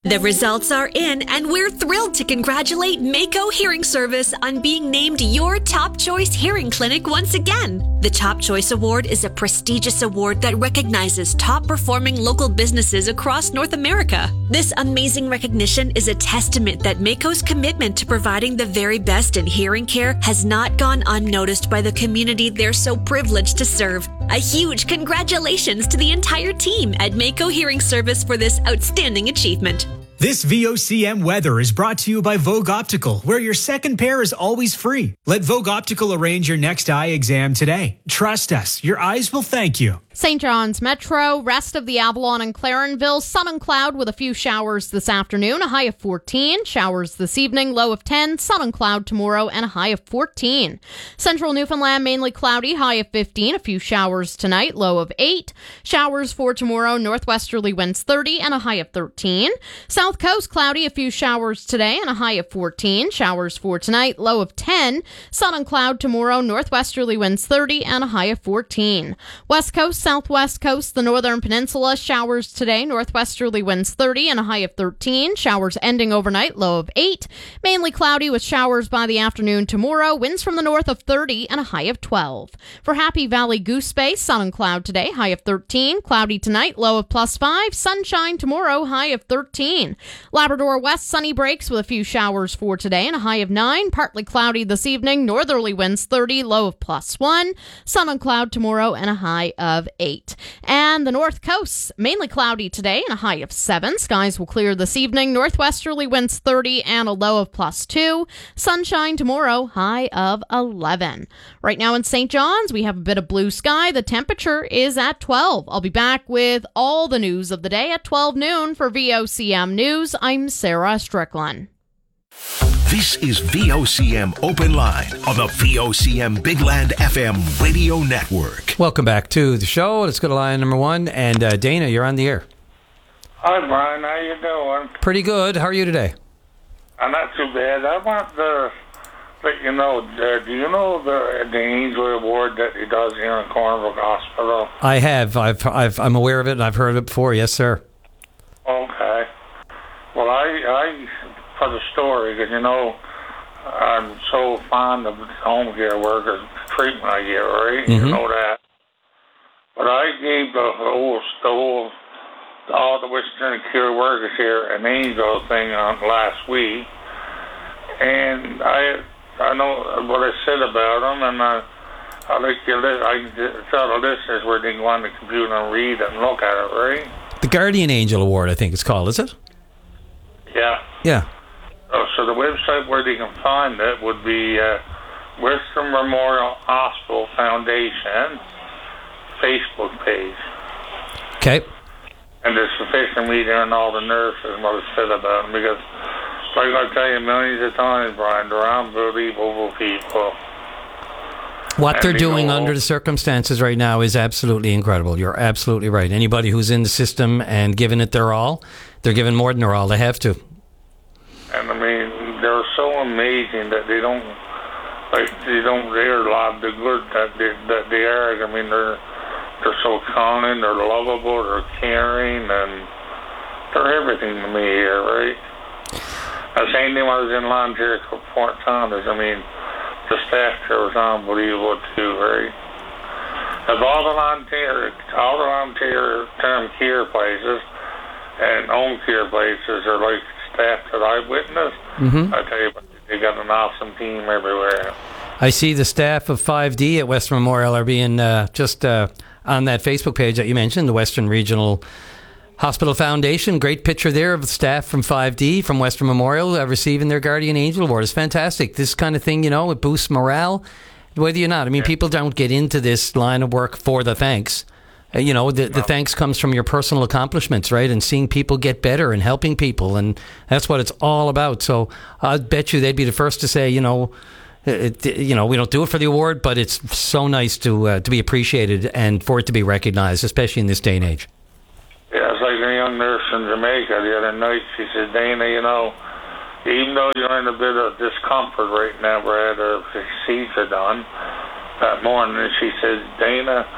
The results are in, and we're thrilled to congratulate Mako Hearing Service on being named your Top Choice Hearing Clinic once again. The Top Choice Award is a prestigious award that recognizes top-performing local businesses across North America. This amazing recognition is a testament that Mako's commitment to providing the very best in hearing care has not gone unnoticed by the community they're so privileged to serve. A huge congratulations to the entire team at Mako Hearing Service for this outstanding achievement. This VOCM weather is brought to you by Vogue Optical, where your second pair is always free. Let Vogue Optical arrange your next eye exam today. Trust us, your eyes will thank you. St. John's Metro, rest of the Avalon and Clarenville, sun and cloud with a few showers this afternoon, a high of 14. Showers this evening, low of 10. Sun and cloud tomorrow, and a high of 14. Central Newfoundland, mainly cloudy, high of 15. A few showers tonight, low of 8. Showers for tomorrow, northwesterly winds 30, and a high of 13. South Coast, cloudy, a few showers today, and a high of 14. Showers for tonight, low of 10. Sun and cloud tomorrow, northwesterly winds 30, and a high of 14. West Coast, Southwest Coast, the Northern Peninsula, showers today, northwesterly winds 30 and a high of 13. Showers ending overnight, low of 8. Mainly cloudy with showers by the afternoon tomorrow. Winds from the north of 30 and a high of 12. For Happy Valley Goose Bay, sun and cloud today, high of 13. Cloudy tonight, low of +5. Sunshine tomorrow, high of 13. Labrador West, sunny breaks with a few showers for today and a high of 9. Partly cloudy this evening, northerly winds 30, low of +1. Sun and cloud tomorrow and a high of 8. And the North Coast, mainly cloudy today and a high of 7. Skies will clear this evening. Northwesterly winds 30 and a low of +2. Sunshine tomorrow, high of 11. Right now in St. John's, we have a bit of blue sky. The temperature is at 12. I'll be back with all the news of the day at 12 noon for VOCM News. I'm Sarah Strickland. This is VOCM Open Line on the VOCM Big Land FM radio network. Welcome back to the show. Let's go to line number 1. And Dana, you're on the air. Hi, Brian. How you doing? Pretty good. How are you today? I'm not too bad. I want to let you know, do you know the Angel Award that he does here in Cornwall Hospital? I have. I'm aware of it, and I've heard of it before. Yes, sir. Okay. Well, I for the story, because, you know, I'm so fond of home care workers, treatment I get, right? Mm-hmm. You know that. But I gave all the Western Care workers here an angel thing on last week, and I know what I said about them, and I like I tell the listeners where they can go on the computer and read it and look at it, right? The Guardian Angel Award, I think it's called, is it? Yeah. Yeah. So the website where they can find it would be Western Memorial Hospital Foundation Facebook page. Okay. And there's sufficient media and all the nurses and what is said about them, because, like I tell you millions of times, Brian, they're unbelievable people. What they're doing under the circumstances right now is absolutely incredible. You're absolutely right. Anybody who's in the system and giving it their all, they're giving more than their all. They have to. And I mean, they're so amazing that they don't realize the good that they are. I mean, they're so kind, they're lovable, they're caring, and they're everything to me here, right? The same thing when I was in Lontario for Fort Thomas. I mean, the staff there was unbelievable too, right? Of all the Lontario term care places and home care places are like staff that I've witnessed, Mm-hmm. I tell you, they got an awesome team everywhere. I see the staff of 5D at Western Memorial are being just on that Facebook page that you mentioned, the Western Regional Hospital Foundation. Great picture there of the staff from 5D, from Western Memorial, receiving their Guardian Angel Award. It's fantastic. This kind of thing, you know, it boosts morale, whether you're not. I mean, people don't get into this line of work for the thanks. You know, the thanks comes from your personal accomplishments, right? And seeing people get better and helping people. And that's what it's all about. So I bet you they'd be the first to say, we don't do it for the award, but it's so nice to be appreciated and for it to be recognized, especially in this day and age. Yeah, it's like a young nurse in Jamaica the other night. She said, Dana, even though you're in a bit of discomfort right now, Brad, or procedure done that morning, she said, Dana,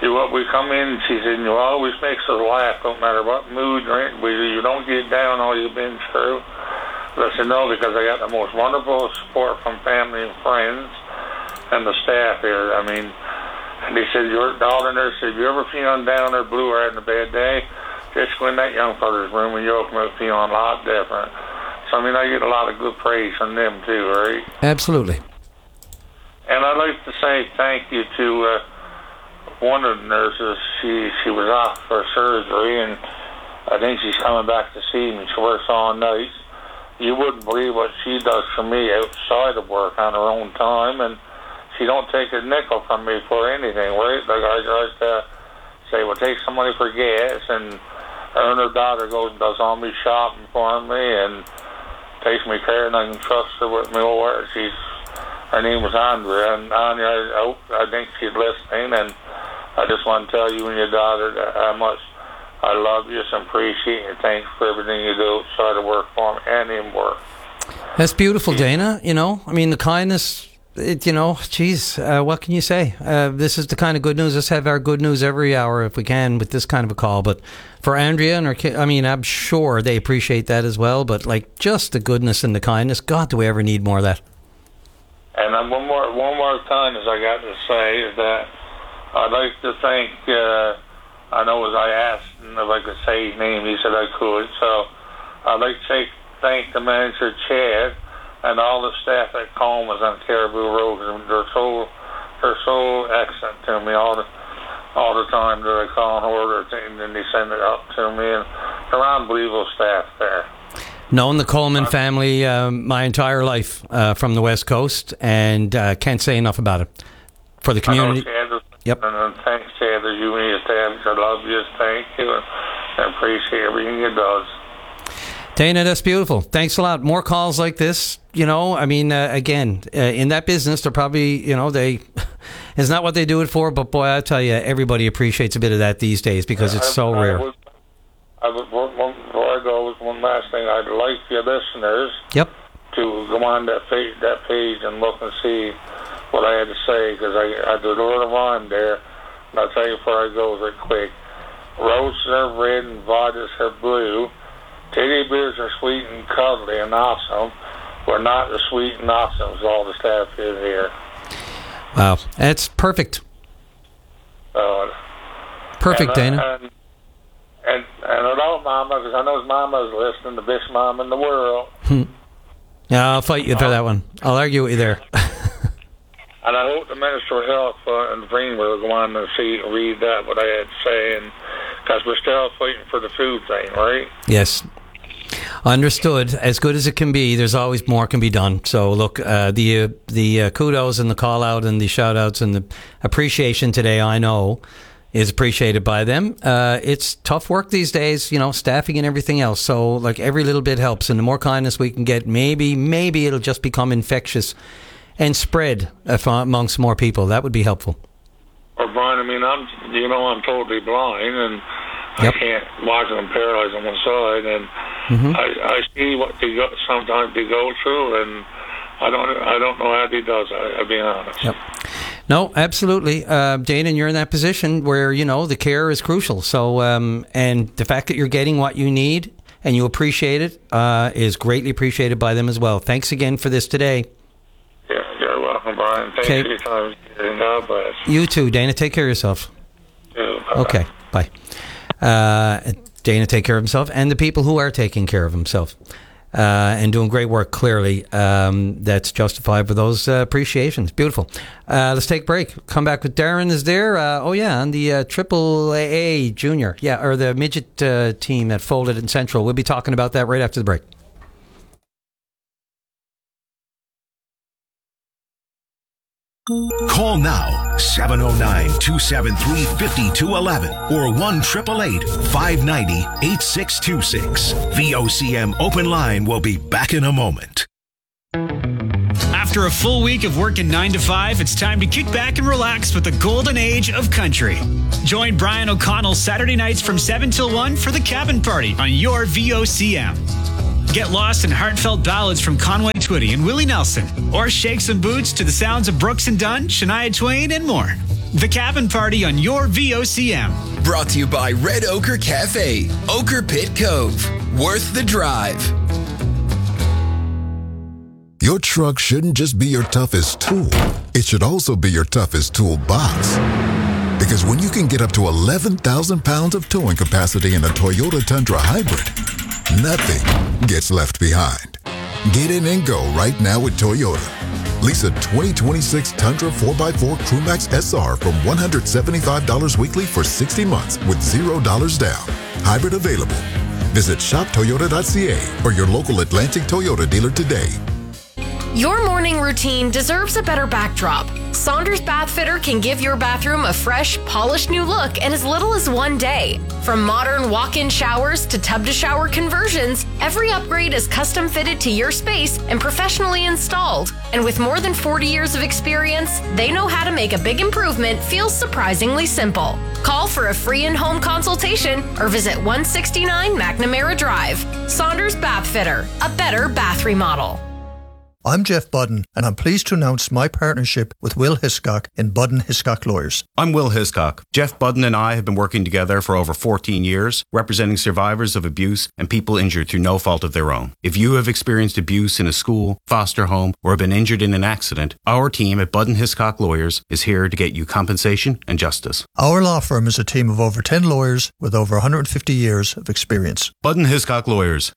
we come in, she said, you always makes us laugh, no matter what mood you're in. You don't get down all you've been through. But I said, no, because I got the most wonderful support from family and friends and the staff here. I mean, and they said, your daughter nurse said, if you ever feeling down or blue or having a bad day, just go in that young fella's room and you open up feeling a lot different. So, I mean, I get a lot of good praise from them, too, right? Absolutely. And I'd like to say thank you to one of the nurses. She was off for surgery, and I think she's coming back to see me. She works all night. You wouldn't believe what she does for me outside of work on her own time, and she don't take a nickel from me for anything, right? Like I like to say, well, take some money for gas, and her and her daughter goes and does all my shopping for me, and takes me care, and I can trust her with me over. Her name was Andrea, and Anya, I think she's listening, and I just want to tell you and your daughter how much I love you and appreciate you. Thanks for everything you do outside of work for me and in work. That's beautiful, Dana. I mean, the kindness, what can you say? This is the kind of good news. Let's have our good news every hour if we can with this kind of a call. But for Andrea and her kid, I mean, I'm sure they appreciate that as well. But like just the goodness and the kindness, God, do we ever need more of that? And one more kindness I got to say is that I'd like to thank, I know as I asked him if I could say his name, he said I could. So I'd like to thank the manager, Chad, and all the staff at Coleman's on Caribou Road. They're so excellent to me all the time that I call and order things, and they send it up to me. And they're unbelievable staff there. Known the Coleman family my entire life from the West Coast, and can't say enough about it for the community. Yep. And thanks, Chad, as you and your staff. I love you. Thank you, and I appreciate everything you does. Dana, that's beautiful. Thanks a lot. More calls like this. I mean, again, in that business, they're probably, it's not what they do it for, but boy, I tell you, everybody appreciates a bit of that these days because it's so rare. Before I go, one last thing. I'd like your listeners to go on that page and look and see what I had to say, because I did a little rhyme there. And I'll tell you before I go right quick. Roses are red and vodkas are blue. Teddy bears are sweet and cuddly and awesome. We're not as sweet and awesome as all the staff is here. Wow, that's perfect. Perfect, Dana. And hello, Mama, because I know Mama's listening, the best mom in the world. Yeah, I'll fight you for that one. I'll argue with you there. And I hope the Minister of Health and Green will go on and read that, what I had to say, and because we're still fighting for the food thing, right? Yes. Understood. As good as it can be, there's always more can be done. So look, the kudos and the call out and the shout outs and the appreciation today, I know, is appreciated by them. It's tough work these days, staffing and everything else. So like every little bit helps, and the more kindness we can get, maybe it'll just become infectious and spread amongst more people. That would be helpful. Or Brian, I mean, I'm totally blind, and I can't watch them paralyzed on one side, and I see what sometimes they go through, and I don't know how they does. I'll be honest. Yep. No, absolutely, Dana. You're in that position where the care is crucial. So, and the fact that you're getting what you need and you appreciate it is greatly appreciated by them as well. Thanks again for this today. Yeah, you're welcome, Brian. Thanks for your time. And God bless. You too, Dana. Take care of yourself. Okay, bye. Dana, take care of himself, and the people who are taking care of himself and doing great work, clearly. That's justified for those appreciations. Beautiful. Let's take a break. Come back with Darren is there. On the Triple A Junior. Yeah, or the midget team that folded in Central. We'll be talking about that right after the break. Call now, 709-273-5211 or 1-888-590-8626. VOCM Open Line will be back in a moment. After a full week of working 9 to 5, it's time to kick back and relax with the golden age of country. Join Brian O'Connell Saturday nights from 7 till 1 for the Cabin Party on your VOCM. Get lost in heartfelt ballads from Conway Twitty and Willie Nelson, or shake some boots to the sounds of Brooks and Dunn, Shania Twain, and more. The Cabin Party on your VOCM. Brought to you by Red Ochre Cafe, Ochre Pit Cove. Worth the drive. Your truck shouldn't just be your toughest tool. It should also be your toughest toolbox. Because when you can get up to 11,000 pounds of towing capacity in a Toyota Tundra Hybrid, nothing gets left behind. Get in and go right now with Toyota. Lease a 2026 Tundra 4x4 Crewmax SR from $175 weekly for 60 months with $0 down. Hybrid available. Visit shoptoyota.ca or your local Atlantic Toyota dealer today. Your morning routine deserves a better backdrop. Saunders Bath Fitter can give your bathroom a fresh, polished new look in as little as one day. From modern walk-in showers to tub-to-shower conversions, every upgrade is custom fitted to your space and professionally installed. And with more than 40 years of experience, they know how to make a big improvement feel surprisingly simple. Call for a free in-home consultation or visit 169 McNamara Drive. Saunders Bath Fitter, a better bath remodel. I'm Jeff Budden, and I'm pleased to announce my partnership with Will Hiscock in Budden Hiscock Lawyers. I'm Will Hiscock. Jeff Budden and I have been working together for over 14 years, representing survivors of abuse and people injured through no fault of their own. If you have experienced abuse in a school, foster home, or have been injured in an accident, our team at Budden Hiscock Lawyers is here to get you compensation and justice. Our law firm is a team of over 10 lawyers with over 150 years of experience. Budden Hiscock Lawyers,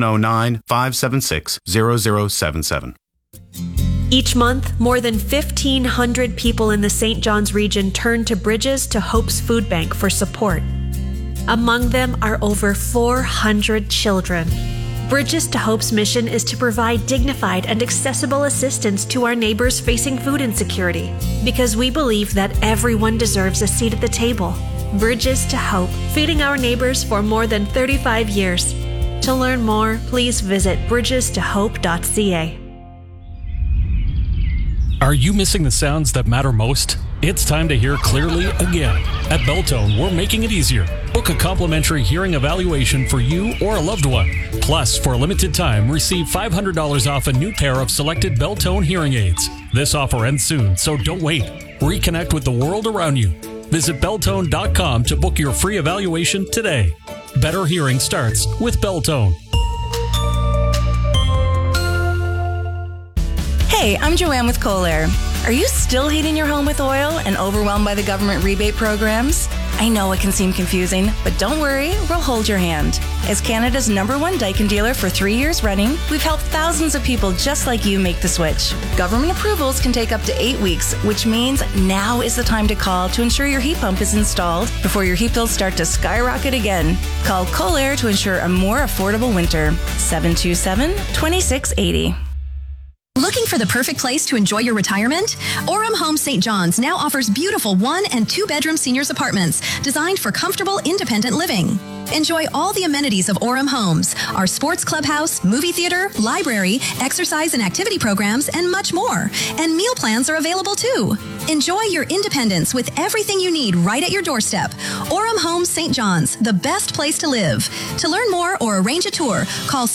709-576-0077. Each month, more than 1,500 people in the St. John's region turn to Bridges to Hope's Food Bank for support. Among them are over 400 children. Bridges to Hope's mission is to provide dignified and accessible assistance to our neighbors facing food insecurity, because we believe that everyone deserves a seat at the table. Bridges to Hope, feeding our neighbors for more than 35 years. To learn more, please visit bridgestohope.ca. Are you missing the sounds that matter most? It's time to hear clearly again. At Belltone, we're making it easier. Book a complimentary hearing evaluation for you or a loved one. Plus, for a limited time, receive $500 off a new pair of selected Belltone hearing aids. This offer ends soon, so don't wait. Reconnect with the world around you. Visit Belltone.com to book your free evaluation today. Better hearing starts with Belltone. Hey, I'm Joanne with Kohler. Are you still heating your home with oil and overwhelmed by the government rebate programs? I know it can seem confusing, but don't worry, we'll hold your hand. As Canada's #1 Daikin dealer for 3 years running, we've helped thousands of people just like you make the switch. Government approvals can take up to 8 weeks, which means now is the time to call to ensure your heat pump is installed before your heat bills start to skyrocket again. Call Kohler to ensure a more affordable winter. 727-2680. Looking for the perfect place to enjoy your retirement? Orem Home St. John's now offers beautiful 1- and 2-bedroom seniors apartments designed for comfortable, independent living. Enjoy all the amenities of Orem Homes, our sports clubhouse, movie theater, library, exercise and activity programs, and much more. And meal plans are available too. Enjoy your independence with everything you need right at your doorstep. Orem Homes St. John's, the best place to live. To learn more or arrange a tour, call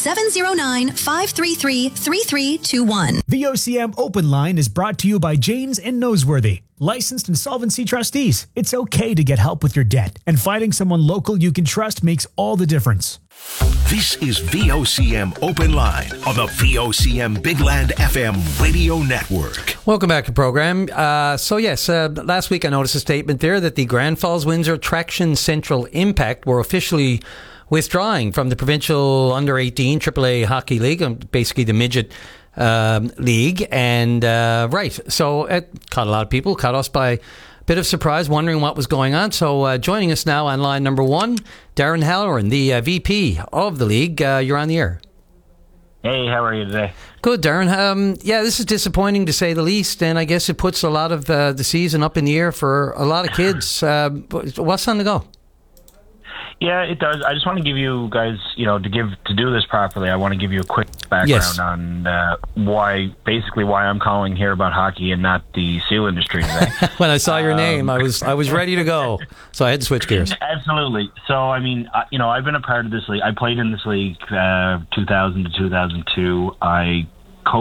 709-533-3321. VOCM Open Line is brought to you by Janes and Noseworthy. Licensed insolvency trustees. It's okay to get help with your debt, and finding someone local you can trust makes all the difference. This is VOCM Open Line on the VOCM Bigland FM radio network. Welcome back to the program. Last week I noticed a statement there that the Grand Falls Windsor Traction Central Impact were officially withdrawing from the provincial under-18 AAA Hockey League, basically the midget league. And so it caught a lot of people, caught us by a bit of surprise, wondering what was going on. So joining us now on line number one, Darren Halloran, the VP of the league. You're on the air. Hey, how are you today? Good, Darren. This is disappointing to say the least, and I guess it puts a lot of the season up in the air for a lot of kids. What's on the go? Yeah, it does. I just want to give you guys, to do this properly, I want to give you a quick background on why I'm calling here about hockey and not the seal industry today. When I saw your name, I was ready to go, so I had to switch gears. Absolutely. So, I've been a part of this league. I played in this league 2000 to 2002. I